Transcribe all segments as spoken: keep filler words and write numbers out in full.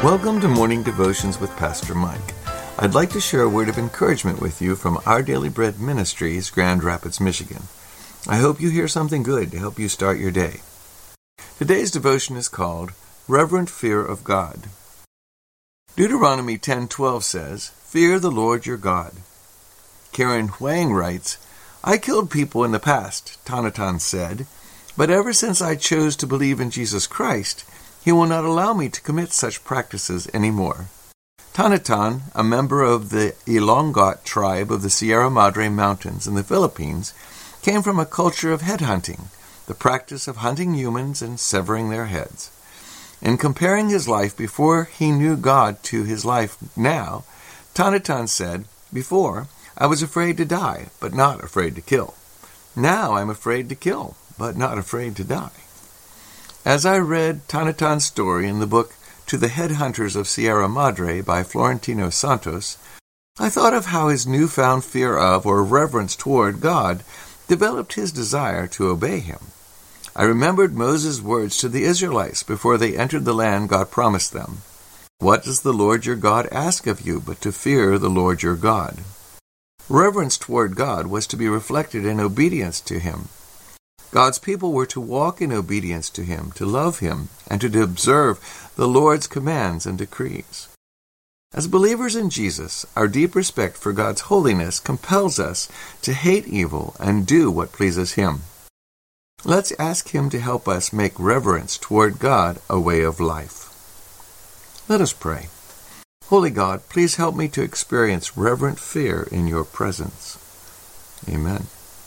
Welcome to Morning Devotions with Pastor Mike. I'd like to share a word of encouragement with you from Our Daily Bread Ministries, Grand Rapids, Michigan. I hope you hear something good to help you start your day. Today's devotion is called Reverent Fear of God. Deuteronomy ten twelve says, "Fear the Lord your God." Karen Huang writes, "I killed people in the past," Tanatan said, "but ever since I chose to believe in Jesus Christ, He will not allow me to commit such practices anymore." Tanatan, a member of the Ilongot tribe of the Sierra Madre Mountains in the Philippines, came from a culture of headhunting, the practice of hunting humans and severing their heads. In comparing his life before he knew God to his life now, Tanatan said, "Before, I was afraid to die, but not afraid to kill. Now I'm afraid to kill, but not afraid to die." As I read Tanatan's story in the book To the Headhunters of Sierra Madre by Florentino Santos, I thought of how his newfound fear of or reverence toward God developed his desire to obey Him. I remembered Moses' words to the Israelites before they entered the land God promised them. "What does the Lord your God ask of you but to fear the Lord your God?" Reverence toward God was to be reflected in obedience to Him. God's people were to walk in obedience to Him, to love Him, and to observe the Lord's commands and decrees. As believers in Jesus, our deep respect for God's holiness compels us to hate evil and do what pleases Him. Let's ask Him to help us make reverence toward God a way of life. Let us pray. Holy God, please help me to experience reverent fear in your presence. Amen.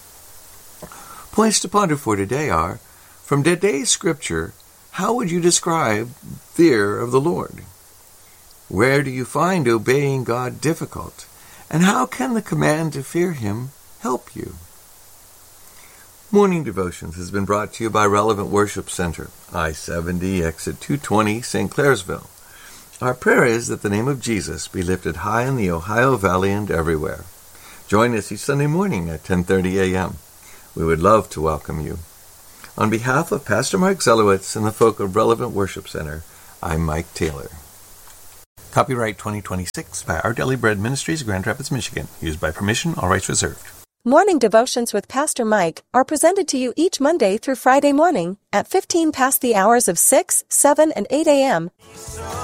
Points to ponder for today are, from today's scripture, how would you describe fear of the Lord? Where do you find obeying God difficult? And how can the command to fear Him help you? Morning Devotions has been brought to you by Relevant Worship Center, I seventy, exit two twenty, Saint Clairsville. Our prayer is that the name of Jesus be lifted high in the Ohio Valley and everywhere. Join us each Sunday morning at ten thirty a.m. We would love to welcome you. On behalf of Pastor Mike Zelowitz and the folk of Relevant Worship Center, I'm Mike Taylor. Copyright twenty twenty-six by Our Daily Bread Ministries, Grand Rapids, Michigan. Used by permission, all rights reserved. Morning Devotions with Pastor Mike are presented to you each Monday through Friday morning at fifteen past the hours of six, seven, and eight a.m.